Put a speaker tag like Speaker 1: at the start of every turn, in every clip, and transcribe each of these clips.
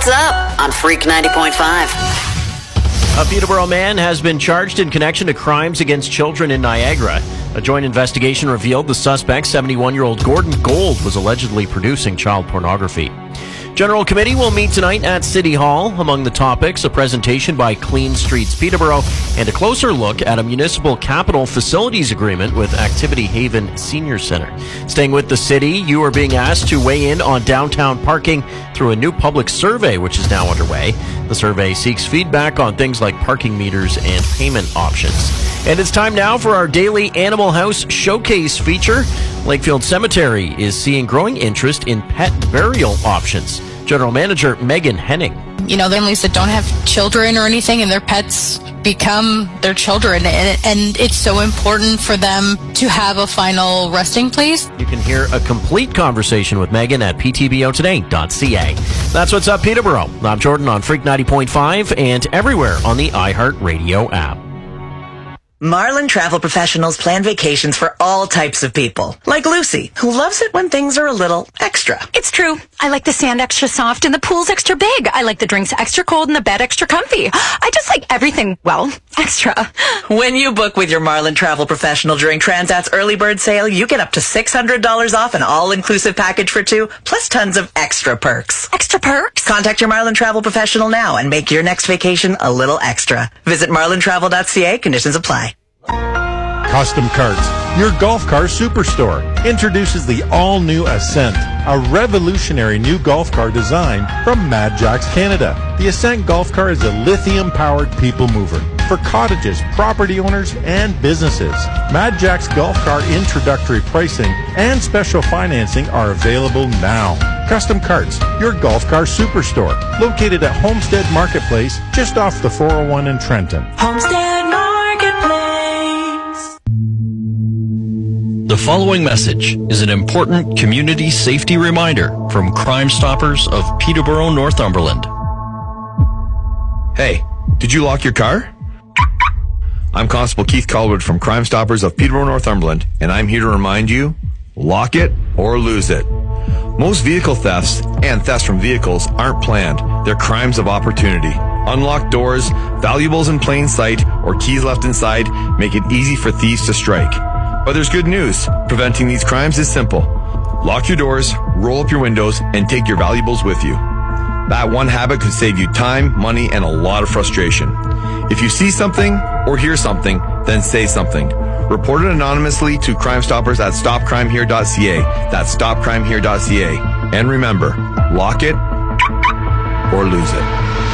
Speaker 1: What's up on Freak 90.5?
Speaker 2: A Peterborough man has been charged in connection to crimes against children in Niagara. A joint investigation revealed the suspect, 71-year-old Gordon Gold, was allegedly producing child pornography. General Committee will meet tonight at City Hall. Among the topics, a presentation by Clean Streets Peterborough and a closer look at a municipal capital facilities agreement with Activity Haven Senior Centre. Staying with the city, you are being asked to weigh in on downtown parking through a new public survey, which is now underway. The survey seeks feedback on things like parking meters and payment options. And it's time now for our daily Animal House Showcase feature. Lakefield Cemetery is seeing growing interest in pet burial options. General Manager Megan Henning.
Speaker 3: You know, families that don't have children or anything and their pets become their children, and it's so important for them to have a final resting place.
Speaker 2: You can hear a complete conversation with Megan at ptbotoday.ca. That's What's Up Peterborough. I'm Jordan on Freak 90.5 and everywhere on the iHeartRadio app.
Speaker 4: Marlin Travel Professionals plan vacations for all types of people. Like Lucy, who loves it when things are a little extra.
Speaker 5: It's true. I like the sand extra soft and the pool's extra big. I like the drinks extra cold and the bed extra comfy. I just like everything, well, extra.
Speaker 4: When you book with your Marlin Travel Professional during Transat's early bird sale, you get up to $600 off an all-inclusive package for two, plus tons of extra perks.
Speaker 5: Extra perks?
Speaker 4: Contact your Marlin Travel Professional now and make your next vacation a little extra. Visit marlintravel.ca. Conditions apply.
Speaker 6: Custom Carts, your golf car superstore, introduces the all-new Ascent, a revolutionary new golf car design from Mad Jacks Canada. The Ascent golf car is a lithium-powered people mover for cottages, property owners, and businesses. Mad Jacks golf car introductory pricing and special financing are available now. Custom Carts, your golf car superstore, located at Homestead Marketplace, just off the 401 in Trenton.
Speaker 4: Homestead Marketplace.
Speaker 7: The following message is an important community safety reminder from Crime Stoppers of Peterborough, Northumberland.
Speaker 8: Hey, did you lock your car? I'm Constable Keith Colwood from Crime Stoppers of Peterborough, Northumberland, and I'm here to remind you, lock it or lose it. Most vehicle thefts and thefts from vehicles aren't planned. They're crimes of opportunity. Unlocked doors, valuables in plain sight, or keys left inside make it easy for thieves to strike. But there's good news. Preventing these crimes is simple. Lock your doors, roll up your windows, and take your valuables with you. That one habit could save you time, money, and a lot of frustration. If you see something or hear something, then say something. Report it anonymously to Crime Stoppers at stopcrimehere.ca. That's stopcrimehere.ca. And remember, lock it or lose it.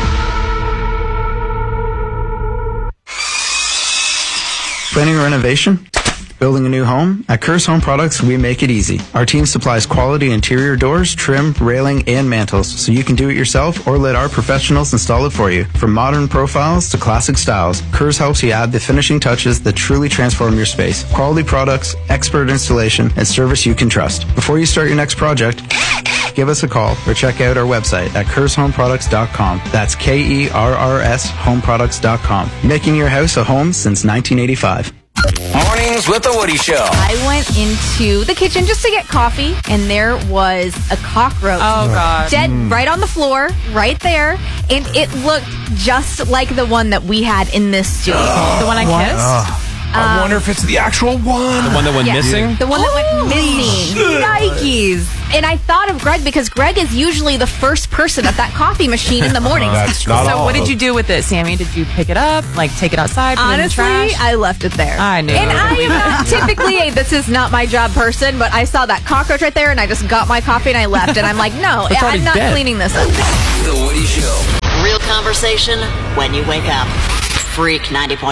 Speaker 9: Planning a renovation? Building a new home? At Kerrs Home Products, we make it easy. Our team supplies quality interior doors, trim, railing, and mantles, so you can do it yourself or let our professionals install it for you. From modern profiles to classic styles, Kerrs helps you add the finishing touches that truly transform your space. Quality products, expert installation, and service you can trust. Before you start your next project, give us a call or check out our website at KerrsHomeProducts.com. That's KERRS homeproducts.com. Making your house a home since 1985.
Speaker 10: Mornings with the Woody Show.
Speaker 11: I went into the kitchen just to get coffee, and there was a cockroach.
Speaker 12: Oh, God.
Speaker 11: Dead right on the floor, right there. And it looked just like the one that we had in this studio.
Speaker 12: The one I kissed?
Speaker 10: I wonder if it's the actual one.
Speaker 7: The one that went missing?
Speaker 11: The one that went missing. Nikes. And I thought of Greg because Greg is usually the first person at that coffee machine in the morning.
Speaker 12: So what did you do with it, Sammy? Did you pick it up? Like, take it outside? Put
Speaker 11: Honestly,
Speaker 12: it in the trash?
Speaker 11: I left it there.
Speaker 12: I knew.
Speaker 11: And I am typically this is not my job person, but I saw that cockroach right there and I just got my coffee and I left. And I'm like, no, I'm not cleaning this up.
Speaker 10: The Woody Show.
Speaker 1: Real conversation when you wake up. Freak 90.5.